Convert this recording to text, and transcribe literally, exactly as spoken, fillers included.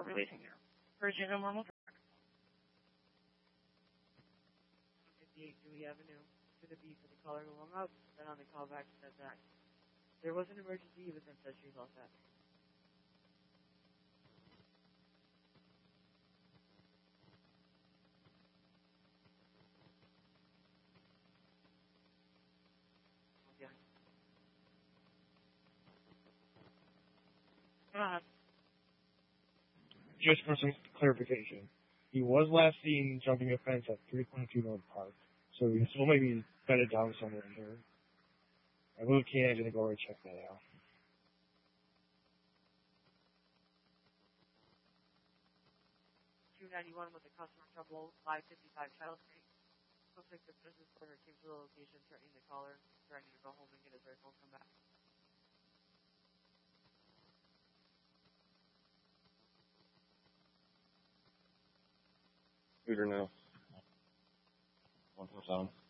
releasing here. Virginia Normal Track. fifty-eight Dewey Avenue to the B for the caller who hung up. Then on the callback said that there was an emergency, but then said she was all set. Yeah. Uh, Just for some clarification, he was last seen jumping a fence at three twenty-two North Park, so he still may be bedded down somewhere here. I will Canada to go and check that out. two ninety-one with the customer trouble, five fifty-five Child Street. Looks like the business owner came to the location threatening the caller, threatening to go home and get his rifle and come back. Shooter now. one four seven.